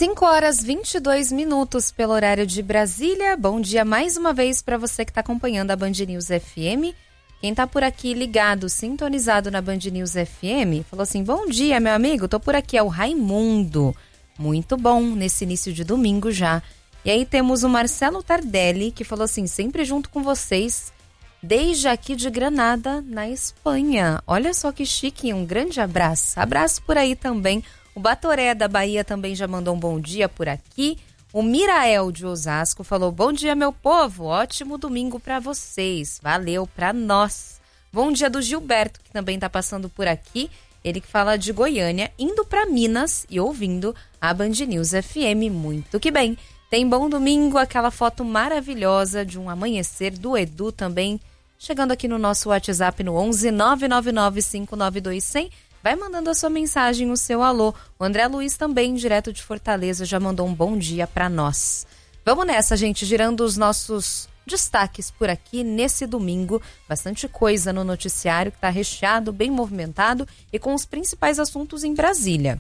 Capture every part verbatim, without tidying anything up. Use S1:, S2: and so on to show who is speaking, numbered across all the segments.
S1: cinco horas e vinte e dois minutos pelo horário de Brasília. Bom dia mais uma vez para você que está acompanhando a Band News F M. Quem está por aqui ligado, sintonizado na Band News F M, falou assim: bom dia, meu amigo, tô por aqui, é o Raimundo. Muito bom, nesse início de domingo já. E aí temos o Marcelo Tardelli, que falou assim: sempre junto com vocês, desde aqui de Granada, na Espanha. Olha só que chique, um grande abraço. Abraço por aí também. O Batoré da Bahia também já mandou um bom dia por aqui. O Mirael de Osasco falou: bom dia, meu povo, ótimo domingo para vocês. Valeu para nós. Bom dia do Gilberto, que também está passando por aqui. Ele que fala de Goiânia, indo para Minas e ouvindo a Band News F M. Muito que bem. Tem bom domingo, aquela foto maravilhosa de um amanhecer do Edu também, chegando aqui no nosso WhatsApp no onze nove nove nove cinco nove dois zero zero. Vai mandando a sua mensagem, o seu alô. O André Luiz também, direto de Fortaleza, já mandou um bom dia para nós. Vamos nessa, gente, girando os nossos destaques por aqui nesse domingo. Bastante coisa no noticiário que está recheado, bem movimentado e com os principais assuntos em Brasília.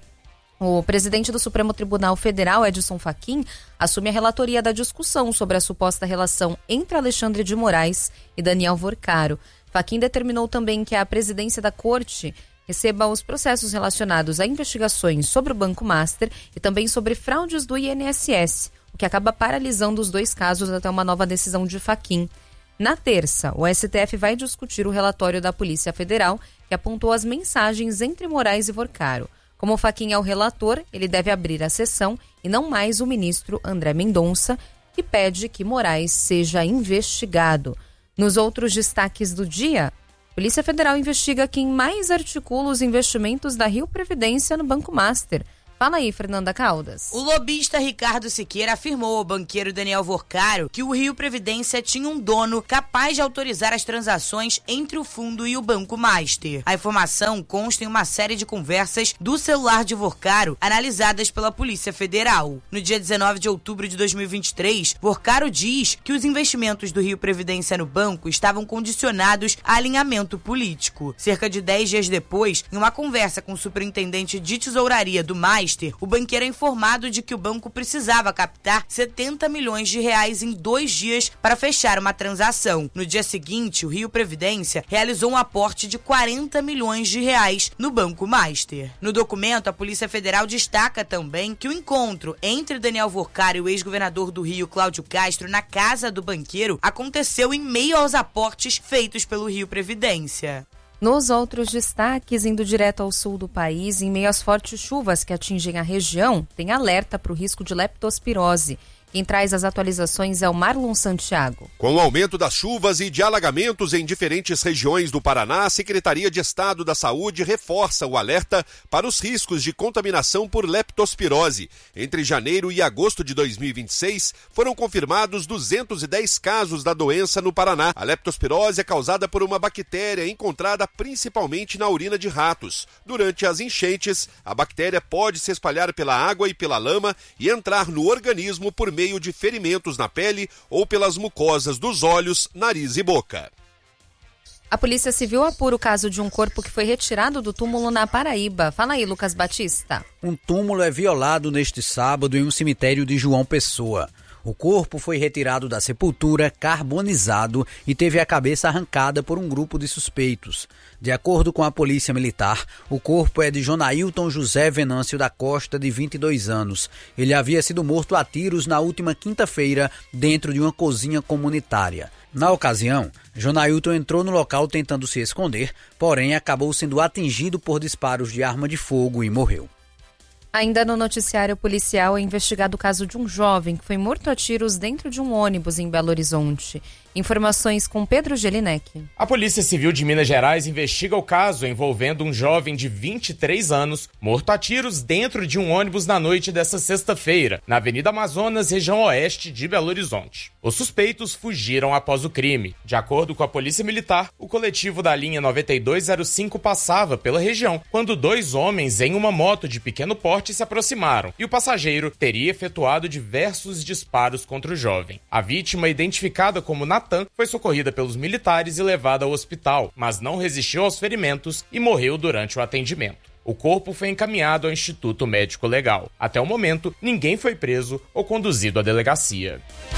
S1: O presidente do Supremo Tribunal Federal, Edson Fachin, assume a relatoria da discussão sobre a suposta relação entre Alexandre de Moraes e Daniel Vorcaro. Fachin determinou também que a presidência da Corte receba os processos relacionados a investigações sobre o Banco Master e também sobre fraudes do I N S S, o que acaba paralisando os dois casos até uma nova decisão de Fachin. Na terça, o S T F vai discutir o relatório da Polícia Federal, que apontou as mensagens entre Moraes e Vorcaro. Como Fachin é o relator, ele deve abrir a sessão e não mais o ministro André Mendonça, que pede que Moraes seja investigado. Nos outros destaques do dia, Polícia Federal investiga quem mais articula os investimentos da Rio Previdência no Banco Master. Fala aí, Fernanda Caldas.
S2: O lobista Ricardo Siqueira afirmou ao banqueiro Daniel Vorcaro que o Rio Previdência tinha um dono capaz de autorizar as transações entre o fundo e o Banco Master. A informação consta em uma série de conversas do celular de Vorcaro analisadas pela Polícia Federal. No dia dezenove de outubro de dois mil e vinte e três, Vorcaro diz que os investimentos do Rio Previdência no banco estavam condicionados a alinhamento político. Cerca de dez dias depois, em uma conversa com o superintendente de tesouraria do Master, o banqueiro é informado de que o banco precisava captar setenta milhões de reais em dois dias para fechar uma transação. No dia seguinte, o Rio Previdência realizou um aporte de quarenta milhões de reais no Banco Master. No documento, a Polícia Federal destaca também que o encontro entre Daniel Vorcaro e o ex-governador do Rio, Cláudio Castro, na casa do banqueiro, aconteceu em meio aos aportes feitos pelo Rio Previdência.
S1: Nos outros destaques, indo direto ao sul do país, em meio às fortes chuvas que atingem a região, tem alerta para o risco de leptospirose. Quem traz as atualizações é o Marlon Santiago.
S3: Com o aumento das chuvas e de alagamentos em diferentes regiões do Paraná, a Secretaria de Estado da Saúde reforça o alerta para os riscos de contaminação por leptospirose. Entre janeiro e agosto de dois mil e vinte e seis, foram confirmados duzentos e dez casos da doença no Paraná. A leptospirose é causada por uma bactéria encontrada principalmente na urina de ratos. Durante as enchentes, a bactéria pode se espalhar pela água e pela lama e entrar no organismo por meio meio de ferimentos na pele ou pelas mucosas dos olhos, nariz e boca.
S1: A Polícia Civil apura o caso de um corpo que foi retirado do túmulo na Paraíba. Fala aí, Lucas Batista.
S4: Um túmulo é violado neste sábado em um cemitério de João Pessoa. O corpo foi retirado da sepultura, carbonizado e teve a cabeça arrancada por um grupo de suspeitos. De acordo com a Polícia Militar, o corpo é de Jonailton José Venâncio da Costa, de vinte e dois anos. Ele havia sido morto a tiros na última quinta-feira dentro de uma cozinha comunitária. Na ocasião, Jonailton entrou no local tentando se esconder, porém acabou sendo atingido por disparos de arma de fogo e morreu.
S1: Ainda no noticiário policial é investigado o caso de um jovem que foi morto a tiros dentro de um ônibus em Belo Horizonte. Informações com Pedro Gelinec.
S5: A Polícia Civil de Minas Gerais investiga o caso envolvendo um jovem de vinte e três anos morto a tiros dentro de um ônibus na noite desta sexta-feira, na Avenida Amazonas, região oeste de Belo Horizonte. Os suspeitos fugiram após o crime. De acordo com a Polícia Militar, o coletivo da linha noventa e dois zero cinco passava pela região quando dois homens em uma moto de pequeno porte se aproximaram e o passageiro teria efetuado diversos disparos contra o jovem. A vítima, identificada como Natan, foi socorrida pelos militares e levada ao hospital, mas não resistiu aos ferimentos e morreu durante o atendimento. O corpo foi encaminhado ao Instituto Médico Legal. Até o momento, ninguém foi preso ou conduzido à delegacia.